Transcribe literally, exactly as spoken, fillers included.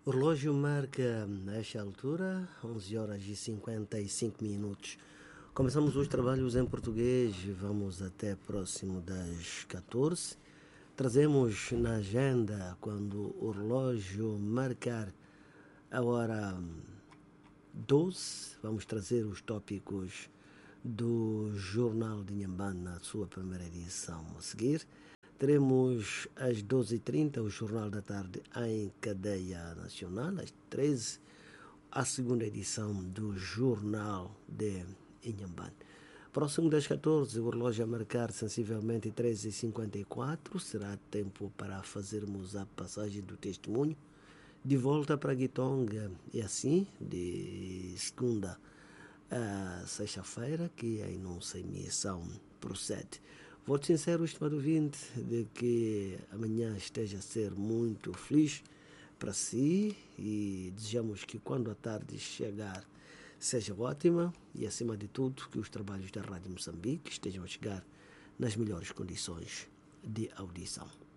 O relógio marca, nesta altura, onze horas e cinquenta e cinco minutos. Começamos os trabalhos em português, vamos até próximo das catorze. Trazemos na agenda, quando o relógio marcar a hora doze, vamos trazer os tópicos do Jornal de Inhambane na sua primeira edição. A seguir, teremos às doze e trinta o Jornal da Tarde em cadeia nacional, às treze a segunda edição do Jornal de Inhambane. Próximo das catorze, o relógio a marcar sensivelmente treze e cinquenta e quatro, será tempo para fazermos a passagem do testemunho de volta para Guitonga, e assim, de segunda a sexta-feira, que a nossa emissão procede. Voto sincero, estimado ouvinte, de que amanhã esteja a ser muito feliz para si e desejamos que quando a tarde chegar seja ótima e, acima de tudo, que os trabalhos da Rádio Moçambique estejam a chegar nas melhores condições de audição.